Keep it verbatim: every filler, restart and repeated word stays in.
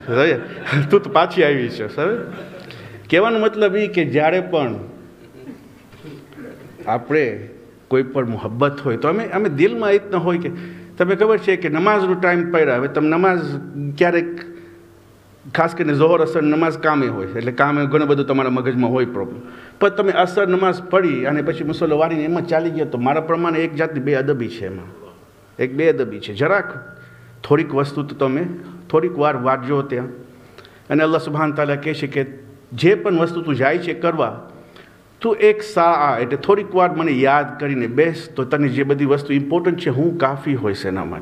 તું તો પાછી આવી છે સર. કહેવાનો મતલબ એ કે જ્યારે પણ આપણે કોઈ પણ મોહબ્બત હોય તો અમે અમે દિલમાં એ જ ન હોય કે તમને ખબર છે કે નમાઝનો ટાઈમ પડ્યા. હવે તમે નમાઝ ક્યારેક ખાસ કરીને ઝોહર અસર નમાઝ કામે હોય એટલે કામે ઘણું બધું તમારા મગજમાં હોય પ્રોબ્લેમ. પણ તમે અસર નમાઝ પડી અને પછી મુસલ્લો વાળીને એમાં ચાલી ગયા તો મારા પ્રમાણે એક જાતની બે અદબી છે. એમાં એક બે અદબી છે. જરાક થોડીક વસ્તુ તો તમે થોડીક વાર વાંચજો ત્યાં. અને અલ્લાહ સુબ્હાન તાલા કહે છે કે જે પણ વસ્તુ તું જાય છે કરવા તું એક સા એટલે થોડીક વાર મને યાદ કરીને બેસ તો તને જે બધી વસ્તુ ઇમ્પોર્ટન્ટ છે હું કાફી હોય છે એના માટે.